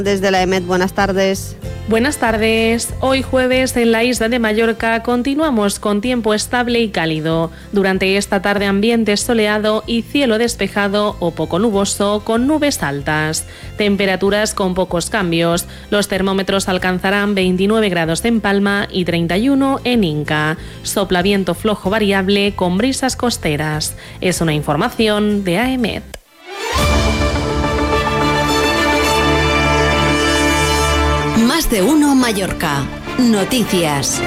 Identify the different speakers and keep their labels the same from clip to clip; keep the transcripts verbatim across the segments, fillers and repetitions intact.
Speaker 1: Desde la EMET, buenas tardes.
Speaker 2: Buenas tardes. Hoy jueves en la isla de Mallorca continuamos con tiempo estable y cálido. Durante esta tarde ambiente soleado y cielo despejado o poco nuboso con nubes altas. Temperaturas con pocos cambios. Los termómetros alcanzarán veintinueve grados en Palma y treinta y uno en Inca. Sopla viento flojo variable con brisas costeras. Es una información de A E M E T.
Speaker 3: Más de uno Mallorca. Noticias.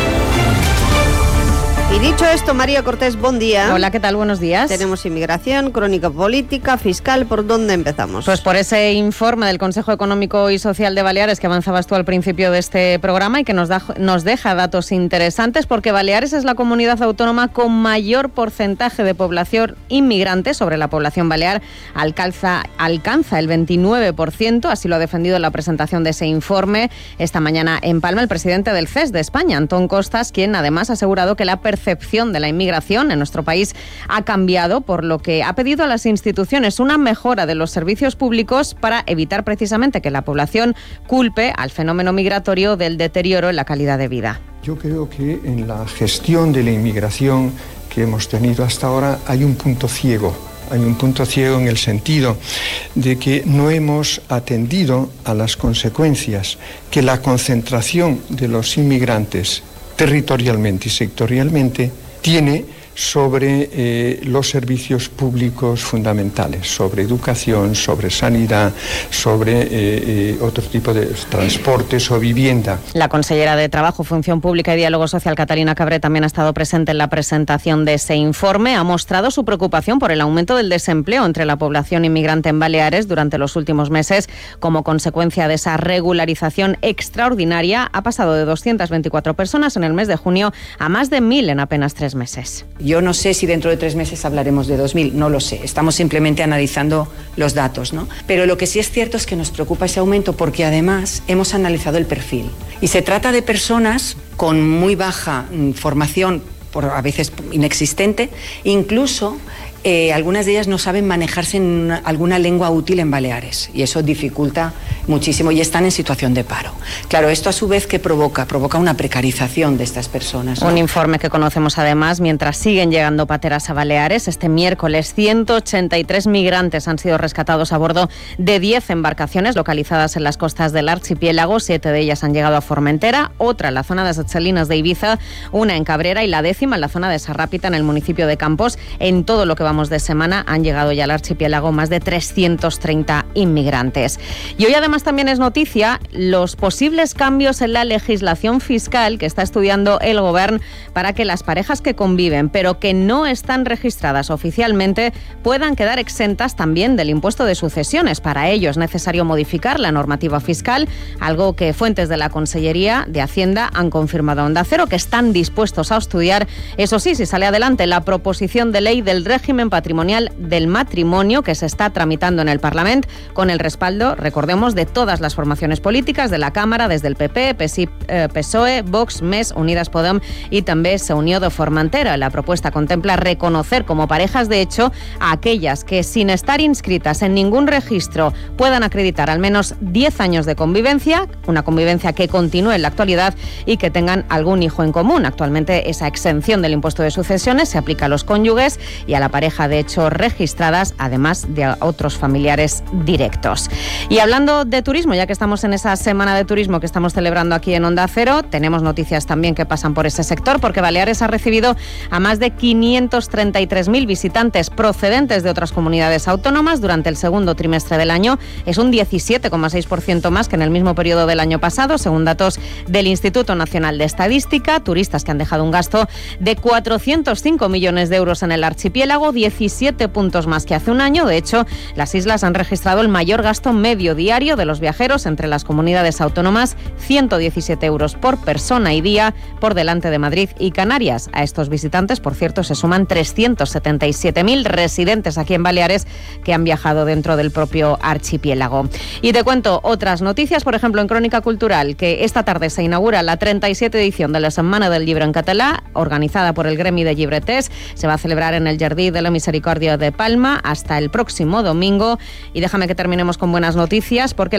Speaker 1: Y dicho esto, María Cortés, buen día.
Speaker 4: Hola, ¿qué tal? Buenos días.
Speaker 1: Tenemos inmigración, crónica política, fiscal. ¿Por dónde empezamos?
Speaker 4: Pues por ese informe del Consejo Económico y Social de Baleares que avanzabas tú al principio de este programa y que nos, da, nos deja datos interesantes, porque Baleares es la comunidad autónoma con mayor porcentaje de población inmigrante sobre la población balear. Alcanza, alcanza el veintinueve por ciento, así lo ha defendido en la presentación de ese informe esta mañana en Palma el presidente del C E S de España, Antón Costas, quien además ha asegurado que la percepción de la inmigración en nuestro país ha cambiado, por lo que ha pedido a las instituciones una mejora de los servicios públicos para evitar precisamente que la población culpe al fenómeno migratorio del deterioro en la calidad de vida.
Speaker 5: Yo creo que en la gestión de la inmigración que hemos tenido hasta ahora hay un punto ciego. Hay un punto ciego en el sentido de que no hemos atendido a las consecuencias que la concentración de los inmigrantes territorialmente y sectorialmente tiene sobre eh, los servicios públicos fundamentales, sobre educación, sobre sanidad, sobre eh, eh, otro tipo de transportes o vivienda.
Speaker 4: La consellera de Trabajo, Función Pública y Diálogo Social, Catalina Cabré, también ha estado presente en la presentación de ese informe. Ha mostrado su preocupación por el aumento del desempleo entre la población inmigrante en Baleares durante los últimos meses. Como consecuencia de esa regularización extraordinaria, ha pasado de doscientas veinticuatro personas en el mes de junio a más de mil en apenas tres meses.
Speaker 6: Yo no sé si dentro de tres meses hablaremos de dos mil, no lo sé. Estamos simplemente analizando los datos, ¿no? Pero lo que sí es cierto es que nos preocupa ese aumento porque además hemos analizado el perfil. Y se trata de personas con muy baja formación, por a veces inexistente, incluso eh, algunas de ellas no saben manejarse en una, alguna lengua útil en Baleares y eso dificulta muchísimo y están en situación de paro. Claro, esto a su vez ¿qué provoca? Provoca una precarización de estas personas, ¿no?
Speaker 4: Un informe que conocemos además mientras siguen llegando pateras a Baleares. Este miércoles ciento ochenta y tres migrantes han sido rescatados a bordo de diez embarcaciones localizadas en las costas del archipiélago. Siete de ellas han llegado a Formentera, otra en la zona de las Salinas de Ibiza, una en Cabrera y la décima en la zona de Sarrápita, en el municipio de Campos. En todo lo que vamos de semana han llegado ya al archipiélago más de trescientos treinta inmigrantes. Y hoy además también es noticia los posibles cambios en la legislación fiscal que está estudiando el Gobierno para que las parejas que conviven pero que no están registradas oficialmente puedan quedar exentas también del impuesto de sucesiones. Para ello es necesario modificar la normativa fiscal, algo que fuentes de la Consellería de Hacienda han confirmado a Onda Cero que están dispuestos a estudiar. Eso sí, si sale adelante la proposición de ley del régimen patrimonial del matrimonio que se está tramitando en el Parlamento con el respaldo, recordemos, de todas las formaciones políticas de la Cámara, desde el P P, P S I, eh, P S O E, Vox, M E S, Unidas Podem y también se unió de Formentera. La propuesta contempla reconocer como parejas de hecho a aquellas que sin estar inscritas en ningún registro puedan acreditar al menos diez años de convivencia, una convivencia que continúe en la actualidad y que tengan algún hijo en común. Actualmente esa exención del impuesto de sucesiones se aplica a los cónyuges y a la pareja de hecho registradas, además de a otros familiares directos. Y hablando de turismo, ya que estamos en esa semana de turismo que estamos celebrando aquí en Onda Cero, tenemos noticias también que pasan por ese sector, porque Baleares ha recibido a más de quinientos treinta y tres mil visitantes procedentes de otras comunidades autónomas durante el segundo trimestre del año. Es un diecisiete coma seis por ciento más que en el mismo periodo del año pasado, según datos del Instituto Nacional de Estadística. Turistas que han dejado un gasto de cuatrocientos cinco millones de euros en el archipiélago, diecisiete puntos más que hace un año. De hecho, las islas han registrado el mayor gasto medio diario de los viajeros entre las comunidades autónomas, ciento diecisiete euros por persona y día, por delante de Madrid y Canarias. A estos visitantes, por cierto, se suman trescientos setenta y siete mil residentes aquí en Baleares que han viajado dentro del propio archipiélago. Y te cuento otras noticias, por ejemplo, en Crónica Cultural, que esta tarde se inaugura la treinta y siete edición de la Setmana del Llibre en Català, organizada por el Gremi de Llibreters. Se va a celebrar en el Jardí de la Misericordia de Palma hasta el próximo domingo. Y déjame que terminemos con buenas noticias, porque